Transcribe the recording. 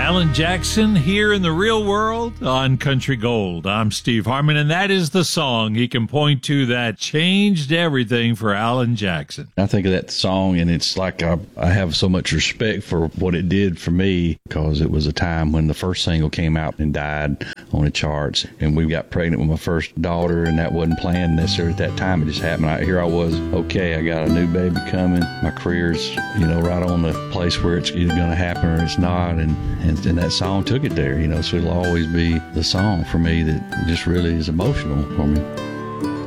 Alan Jackson here in the real world on Country Gold. I'm Steve Harmon, and that is the song he can point to that changed everything for Alan Jackson. I think of that song, and it's like I have so much respect for what it did for me, because it was a time when the first single came out and died on the charts, and we got pregnant with my first daughter, and that wasn't planned necessarily at that time. It just happened. Here I was, okay, I got a new baby coming. My career's, right on the place where it's either going to happen or it's not, and that song took it there, so it'll always be the song for me that just really is emotional for me.